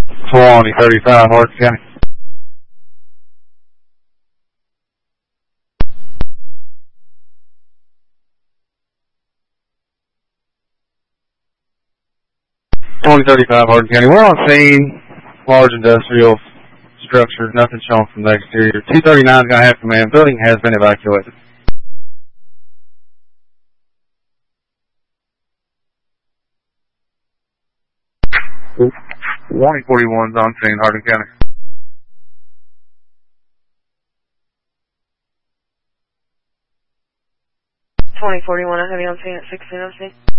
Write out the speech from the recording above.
2035 Hardin County. Hardin County. We're on scene. Large industrial structure. Nothing shown from the exterior. 239 is going to have command. Building has been evacuated. Ooh. 2041's on scene, Hardin County. 2041, I have you on scene at 1606.